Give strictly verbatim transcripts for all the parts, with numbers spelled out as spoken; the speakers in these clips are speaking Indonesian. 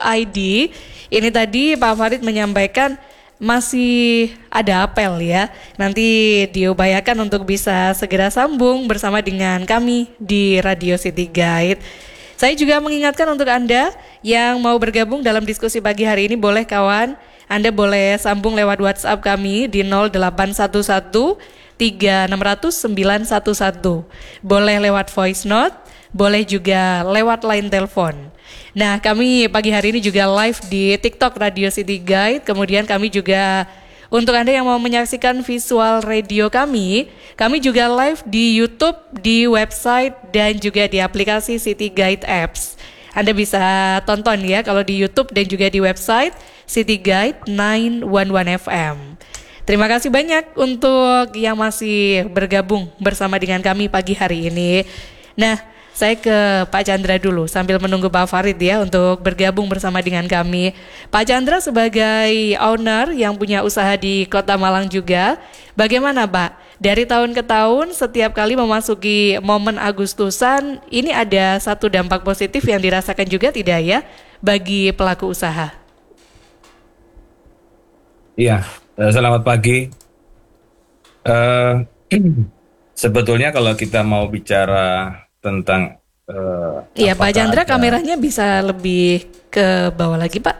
id. Ini tadi Pak Farid menyampaikan masih ada apel ya. Nanti diupayakan untuk bisa segera sambung bersama dengan kami di Radio City Guide. Saya juga mengingatkan untuk Anda yang mau bergabung dalam diskusi pagi hari ini, boleh kawan, Anda boleh sambung lewat WhatsApp kami di nol delapan satu satu tiga enam nol nol sembilan satu satu. Boleh lewat voice note, boleh juga lewat line telepon. Nah, kami pagi hari ini juga live di TikTok Radio City Guide. Kemudian kami juga, untuk Anda yang mau menyaksikan visual radio kami, kami juga live di YouTube, di website, dan juga di aplikasi City Guide Apps. Anda bisa tonton ya kalau di YouTube dan juga di website City Guide sembilan satu satu F M. Terima kasih banyak untuk yang masih bergabung bersama dengan kami pagi hari ini. Nah, saya ke Pak Chandra dulu sambil menunggu Pak Farid ya untuk bergabung bersama dengan kami. Pak Chandra sebagai owner yang punya usaha di Kota Malang juga, bagaimana Pak? Dari tahun ke tahun setiap kali memasuki momen Agustusan, ini ada satu dampak positif yang dirasakan juga tidak ya bagi pelaku usaha? Iya, selamat pagi. Uh, sebetulnya kalau kita mau bicara tentang uh, iya Pak Chandra, ada... kameranya bisa lebih ke bawah lagi Pak.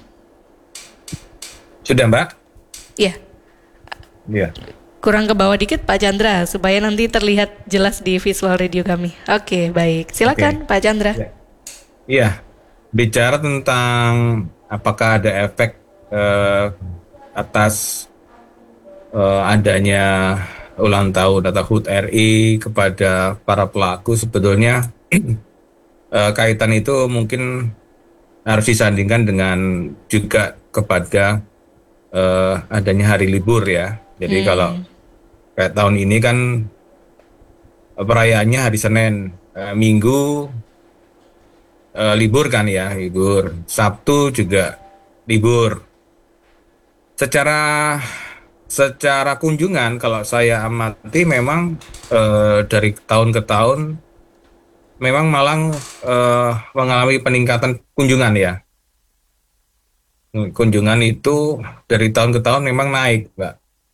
Sudah Mbak? Iya. Iya. Kurang ke bawah dikit Pak Chandra supaya nanti terlihat jelas di visual radio kami. Oke, baik. Silakan okay. Pak Chandra. Iya. Iya. Bicara tentang apakah ada efek uh, atas uh, adanya ulang tahun atau H U T R I kepada para pelaku, sebetulnya uh, kaitan itu mungkin harus disandingkan dengan juga kepada uh, adanya hari libur ya. Jadi hmm. kalau kayak tahun ini kan perayaannya hari Senin, uh, Minggu uh, libur kan ya, libur. Sabtu juga libur. Secara secara kunjungan kalau saya amati memang uh, dari tahun ke tahun memang Malang uh, mengalami peningkatan kunjungan ya. Kunjungan itu dari tahun ke tahun memang naik, Mbak.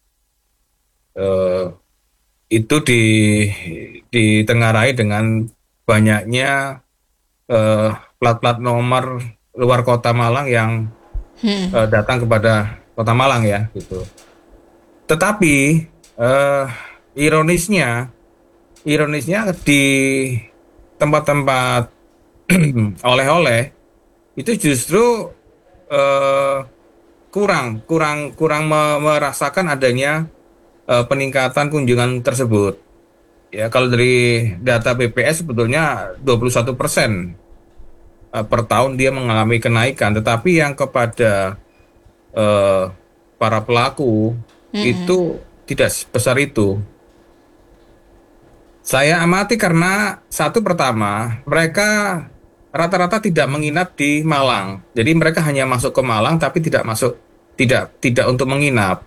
Uh, itu di ditengarai dengan banyaknya uh, plat-plat nomor luar kota Malang yang hmm. uh, datang kepada Kota Malang ya, gitu. Tetapi uh, ironisnya, ironisnya di tempat-tempat oleh-oleh itu justru uh, kurang, kurang, kurang merasakan adanya uh, peningkatan kunjungan tersebut. Ya, kalau dari data B P S sebetulnya dua puluh satu persen uh, per tahun dia mengalami kenaikan, tetapi yang kepada Uh, para pelaku mm-hmm. itu tidak sebesar itu. Saya amati karena satu, pertama mereka rata-rata tidak menginap di Malang. Jadi mereka hanya masuk ke Malang tapi tidak masuk tidak tidak untuk menginap.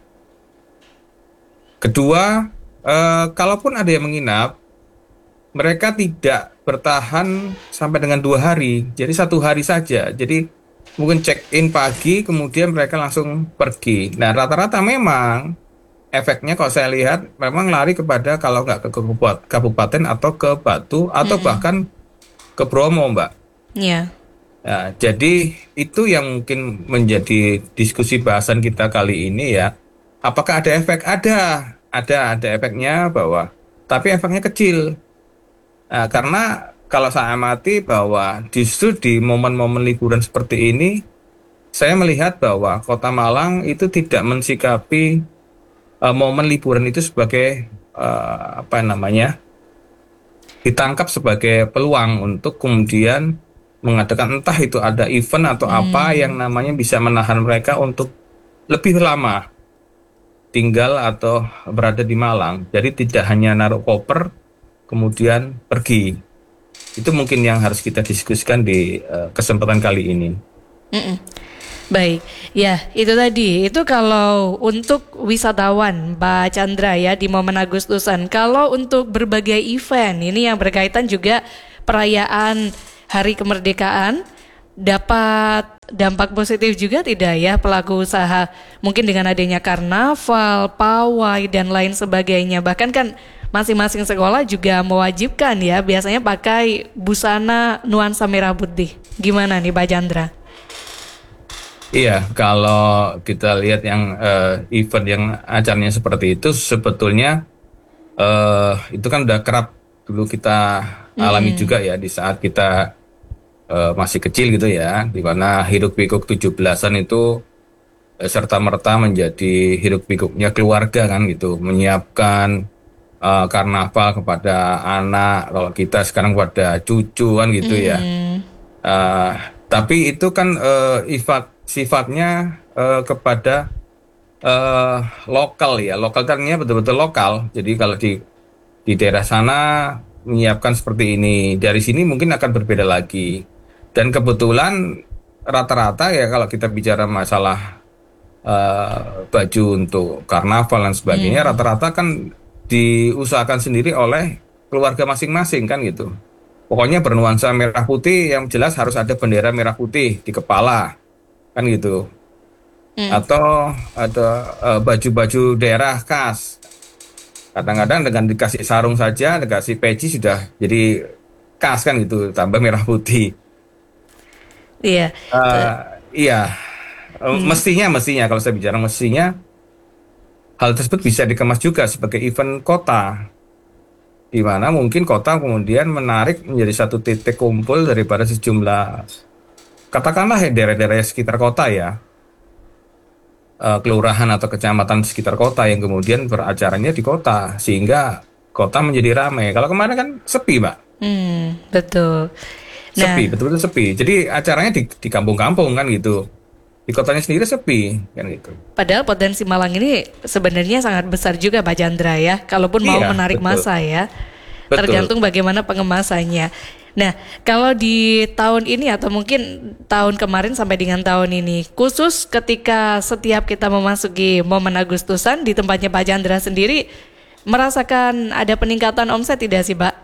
Kedua, uh, kalaupun ada yang menginap, mereka tidak bertahan sampai dengan dua hari. Jadi satu hari saja. Jadi mungkin check-in pagi, kemudian mereka langsung pergi. Nah, rata-rata memang efeknya kalau saya lihat memang lari kepada kalau nggak ke kabupaten atau ke Batu atau mm-hmm. bahkan ke Bromo, Mbak. Iya. Yeah. Nah, jadi itu yang mungkin menjadi diskusi bahasan kita kali ini ya. Apakah ada efek? Ada, ada, ada efeknya bahwa, tapi efeknya kecil. Nah, karena kalau saya amati bahwa justru di momen-momen liburan seperti ini, saya melihat bahwa Kota Malang itu tidak mensikapi uh, momen liburan itu sebagai uh, apa namanya, ditangkap sebagai peluang untuk kemudian mengadakan entah itu ada event atau hmm. apa yang namanya bisa menahan mereka untuk lebih lama tinggal atau berada di Malang. Jadi tidak hanya naruh koper kemudian pergi. Itu mungkin yang harus kita diskusikan di uh, kesempatan kali ini. Mm-mm. Baik, ya itu tadi. Itu kalau untuk wisatawan Pak Chandra ya di momen Agustusan. Kalau untuk berbagai event, ini yang berkaitan juga perayaan Hari Kemerdekaan, dapat dampak positif juga tidak ya pelaku usaha? Mungkin dengan adanya karnaval, pawai, dan lain sebagainya. Bahkan kan masing-masing sekolah juga mewajibkan ya biasanya pakai busana nuansa merah putih. Gimana nih Pak Chandra? Iya, kalau kita lihat yang eh, event yang acaranya seperti itu, sebetulnya eh, itu kan udah kerap dulu kita alami Mm-mm. juga ya di saat kita eh, masih kecil gitu ya, di mana hiruk pikuk tujuh belasan itu eh, serta merta menjadi hiruk pikuknya keluarga kan gitu, menyiapkan eh, karnaval kepada anak, kalau kita sekarang kepada cucu kan gitu ya. Mm-mm. Eh, tapi itu kan eh, ifat, sifatnya eh, kepada eh, lokal ya, lokal kan artinya betul-betul lokal. Jadi kalau di di daerah sana menyiapkan seperti ini, dari sini mungkin akan berbeda lagi. Dan kebetulan rata-rata ya kalau kita bicara masalah eh, baju untuk karnaval dan sebagainya, Mm. rata-rata kan diusahakan sendiri oleh keluarga masing-masing kan gitu. Pokoknya bernuansa merah putih, yang jelas harus ada bendera merah putih di kepala kan gitu. Mm. Atau ada eh, baju-baju daerah khas. Kadang-kadang dengan dikasih sarung saja, dikasih peci sudah jadi khas kan gitu, tambah merah putih. Iya. Eh, Te- iya, Eh, mm. mestinya mestinya kalau saya bicara mestinya hal tersebut bisa dikemas juga sebagai event kota, di mana mungkin kota kemudian menarik menjadi satu titik kumpul daripada sejumlah, katakanlah ya, daerah-daerah sekitar kota ya, eh, kelurahan atau kecamatan sekitar kota yang kemudian beracaranya di kota, sehingga kota menjadi ramai. Kalau kemarin kan sepi, Mbak. Mm, betul. Sepi, Nah, betul-betul sepi. Jadi acaranya di, di kampung-kampung kan gitu. Di kotanya sendiri sepi kan gitu. padahal potensi Malang ini sebenarnya sangat besar juga Pak Chandra ya, kalaupun mau Iya, menarik betul. massa ya. Betul. Tergantung bagaimana pengemasannya. Nah, kalau di tahun ini atau mungkin tahun kemarin sampai dengan tahun ini, khusus ketika setiap kita memasuki momen Agustusan di tempatnya Pak Chandra sendiri, merasakan ada peningkatan omset tidak sih, Pak?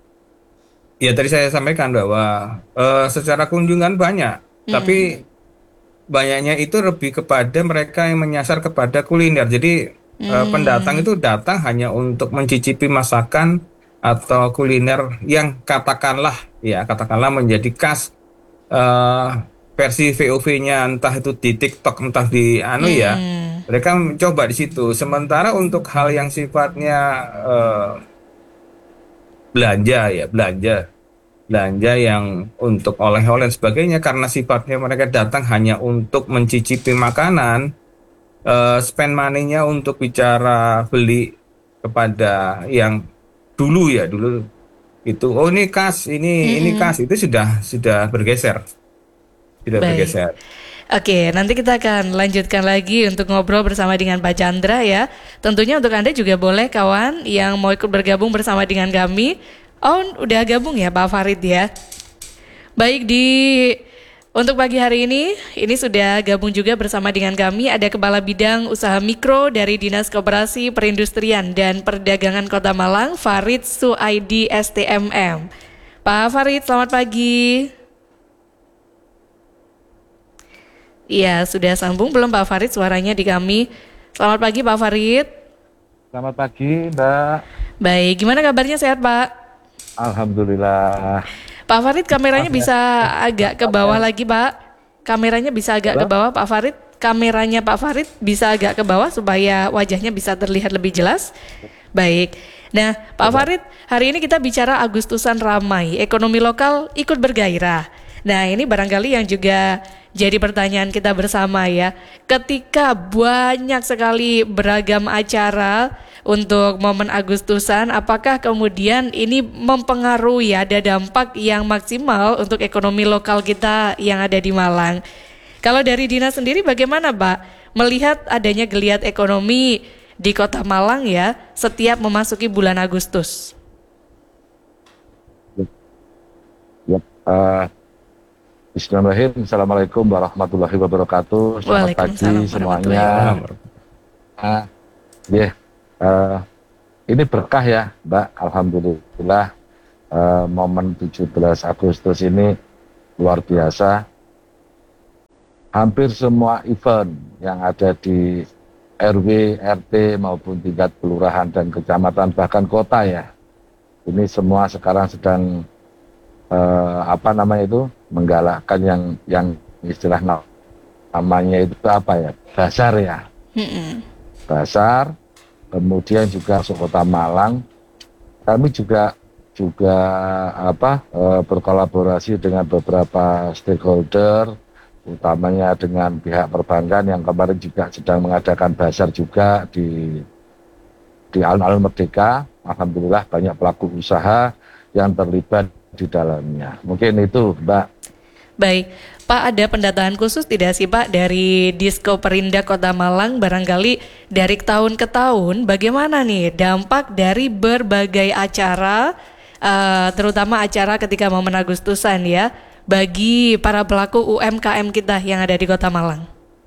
Ya tadi saya sampaikan bahwa eh, secara kunjungan banyak, Mm-mm. tapi banyaknya itu lebih kepada mereka yang menyasar kepada kuliner. Jadi eh, pendatang Hmm. itu datang hanya untuk mencicipi masakan atau kuliner yang katakanlah ya katakanlah menjadi khas eh, versi V O V-nya, entah itu di TikTok entah di anu ya. Hmm. Mereka mencoba di situ. Sementara untuk hal yang sifatnya eh, belanja ya, belanja belanja yang untuk oleh-oleh dan sebagainya, karena sifatnya mereka datang hanya untuk mencicipi makanan, eh, spend money-nya untuk bicara beli kepada yang dulu ya, dulu itu oh ini kas, ini ini Mm-mm. kas, itu sudah sudah bergeser, sudah Baik. bergeser. Oke, nanti kita akan lanjutkan lagi untuk ngobrol bersama dengan Pak Chandra ya. Tentunya untuk Anda juga boleh kawan yang mau ikut bergabung bersama dengan kami. Oh, udah gabung ya Pak Farid ya. Baik, di untuk pagi hari ini, ini sudah gabung juga bersama dengan kami ada Kepala Bidang Usaha Mikro dari Dinas Koperasi Perindustrian dan Perdagangan Kota Malang, Farid Suaidi S T M M. Pak Farid, selamat pagi. Iya, sudah sambung belum Pak Farid suaranya di kami? Selamat pagi Pak Farid. Selamat pagi, Mbak. Baik, gimana kabarnya, sehat Pak? Alhamdulillah. Pak Farid kameranya Maaf ya, bisa agak ke bawah lagi Pak. Kameranya bisa agak ke Mbak. bawah Pak Farid. Kameranya Pak Farid bisa agak ke bawah supaya wajahnya bisa terlihat lebih jelas. Baik. Nah, Pak Coba. Farid, hari ini kita bicara Agustusan ramai, ekonomi lokal ikut bergairah. Nah, ini barangkali yang juga jadi pertanyaan kita bersama ya. Ketika banyak sekali beragam acara untuk momen Agustusan, apakah kemudian ini mempengaruhi ada dampak yang maksimal untuk ekonomi lokal kita yang ada di Malang? Kalau dari Dinas sendiri bagaimana, Pak? Melihat adanya geliat ekonomi di Kota Malang ya setiap memasuki bulan Agustus. Yep. Uh, Bismillahirrahmanirrahim. Assalamualaikum warahmatullahi wabarakatuh. Selamat Waalaikumsalam pagi warahmatullahi semuanya. wabarakatuh. Uh, yeah. uh, ini berkah ya, Mbak. Alhamdulillah. Uh, momen tujuh belas Agustus ini luar biasa. hampir semua event yang ada di R W, R T maupun tingkat kelurahan dan kecamatan bahkan kota ya. Ini semua sekarang sedang eh, apa namanya itu menggalakkan yang yang istilah namanya itu apa ya? Basar ya. Mm-mm. Basar. Kemudian juga masuk Kota Malang. Kami juga juga apa eh, berkolaborasi dengan beberapa stakeholder, utamanya dengan pihak perbankan yang kemarin juga sedang mengadakan basar juga di di Alun-Alun Merdeka. Alhamdulillah banyak pelaku usaha yang terlibat di dalamnya. Mungkin itu, Mbak. Baik, Pak, ada pendataan khusus tidak sih Pak dari Disko Perindak Kota Malang, barangkali dari tahun ke tahun bagaimana nih dampak dari berbagai acara, uh, terutama acara ketika momen Agustusan ya, bagi para pelaku U M K M kita yang ada di Kota Malang?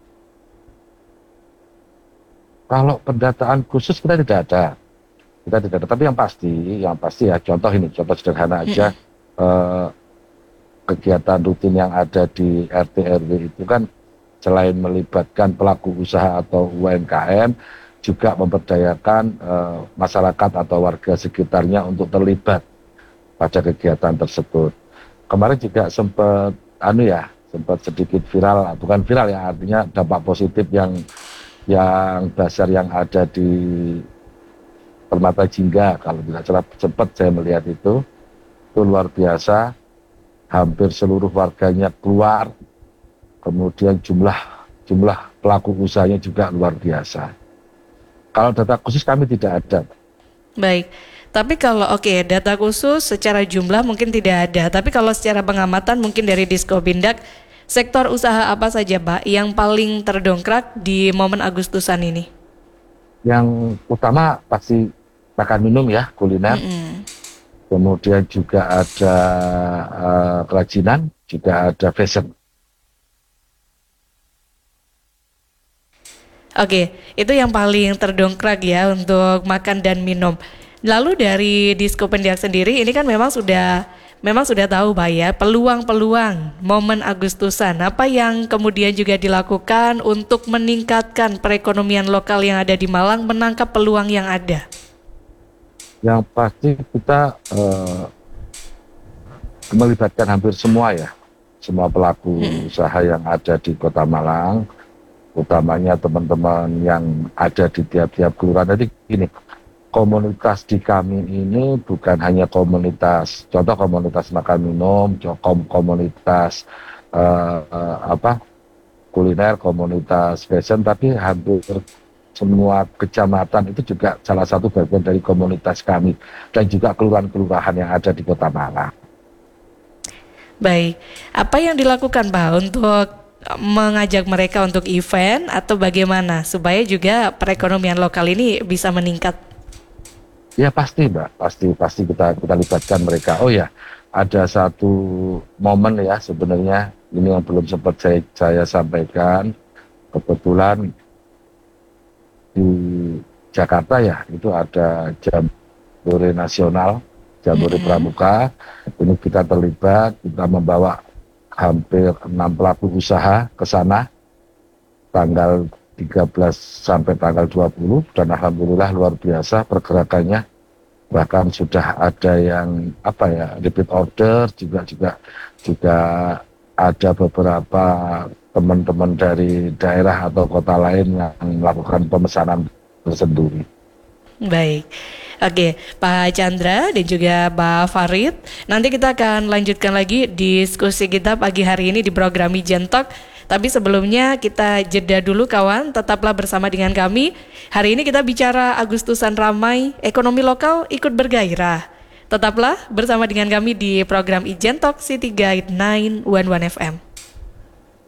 Kalau pendataan khusus kita tidak ada, kita tidak ada. Tapi yang pasti, yang pasti ya contoh ini, contoh sederhana aja. Hmm. Uh, kegiatan rutin yang ada di R T R W itu kan selain melibatkan pelaku usaha atau U M K M, juga memberdayakan uh, masyarakat atau warga sekitarnya untuk terlibat pada kegiatan tersebut. Kemarin juga sempat anu ya, sempat sedikit viral, bukan viral ya, artinya dampak positif yang yang dasar yang ada di Permata Jingga, kalau tidak salah sempat saya melihat itu, itu luar biasa. Hampir seluruh warganya keluar, kemudian jumlah jumlah pelaku usahanya juga luar biasa. Kalau data khusus kami tidak ada. Baik, tapi kalau oke okay, data khusus secara jumlah mungkin tidak ada, tapi kalau secara pengamatan mungkin dari Disko Perindak, sektor usaha apa saja Pak yang paling terdongkrak di momen Agustusan ini? Yang utama pasti makan minum ya, kuliner. Mm-hmm. Kemudian juga ada uh, kerajinan, juga ada fashion. Oke, itu yang paling terdongkrak ya untuk makan dan minum. Lalu dari Disko Perindak sendiri, ini kan memang sudah memang sudah tahu Pak ya, peluang-peluang momen Agustusan. Apa yang kemudian juga dilakukan untuk meningkatkan perekonomian lokal yang ada di Malang, menangkap peluang yang ada? Yang pasti kita uh, melibatkan hampir semua ya, semua pelaku hmm. usaha yang ada di Kota Malang, utamanya teman-teman yang ada di tiap-tiap kelurahan. Jadi gini, komunitas di kami ini bukan hanya komunitas, contoh komunitas makan minum, contoh komunitas uh, uh, apa kuliner, komunitas fashion, tapi hampir semua kecamatan itu juga salah satu bagian dari komunitas kami dan juga kelurahan-kelurahan yang ada di Kota Malang. Baik, apa yang dilakukan Pak untuk mengajak mereka untuk event atau bagaimana supaya juga perekonomian lokal ini bisa meningkat? Ya pasti Mbak, pasti pasti kita kita libatkan mereka. Oh ya, ada satu momen ya sebenarnya ini yang belum sempat saya, saya sampaikan, kebetulan di Jakarta ya, itu ada Jambore Nasional, Jambore mm-hmm. Pramuka. Ini kita terlibat, kita membawa hampir enam pelaku usaha ke sana, tanggal tiga belas sampai tanggal dua puluh, dan alhamdulillah luar biasa pergerakannya. Bahkan sudah ada yang apa ya, repeat order, juga juga juga ada beberapa teman-teman dari daerah atau kota lain yang melakukan pemesanan tersendiri. Baik, oke Pak Chandra dan juga Pak Farid, nanti kita akan lanjutkan lagi diskusi kita pagi hari ini di program Ijen Talk. Tapi sebelumnya kita jeda dulu kawan, tetaplah bersama dengan kami. Hari ini kita bicara Agustusan ramai, ekonomi lokal ikut bergairah. Tetaplah bersama dengan kami di program Ijen Talk City Guide sembilan satu satu F M.